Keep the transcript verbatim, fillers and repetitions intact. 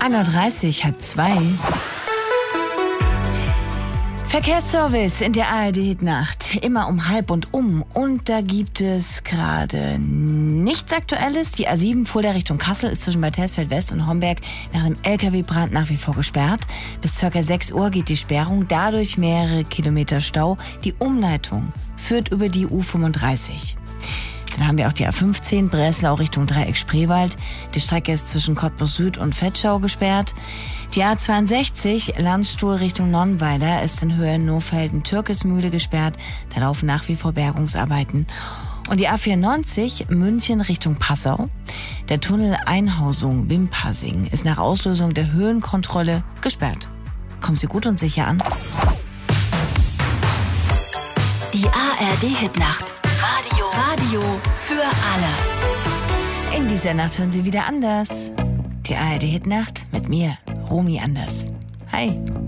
ein Uhr dreißig, halb zwei. Verkehrsservice in der A R D-Hitnacht. Immer um halb und um. Und da gibt es gerade nichts Aktuelles. Die A sieben Fulda Richtung Kassel ist zwischen Bad Hersfeld West und Homberg nach dem L K W-Brand nach wie vor gesperrt. Bis ca. sechs Uhr geht die Sperrung. Dadurch mehrere Kilometer Stau. Die Umleitung führt über die U fünfunddreißig. Dann haben wir auch die A fünfzehn, Breslau Richtung Dreieck Spreewald. Die Strecke ist zwischen Cottbus Süd und Vetschau gesperrt. Die A zweiundsechzig, Landstuhl Richtung Nonnweiler, ist in Höhe Nohfelden-Türkesmühle gesperrt. Da laufen nach wie vor Bergungsarbeiten. Und die A vierundneunzig, München Richtung Passau. Der Tunnel Einhausung Wimpassing ist nach Auslösung der Höhenkontrolle gesperrt. Kommen Sie gut und sicher an. Die A R D-Hitnacht. Radio. Radio für alle. In dieser Nacht hören Sie wieder anders. Die A R D-Hitnacht mit mir, Romy Anders. Hi.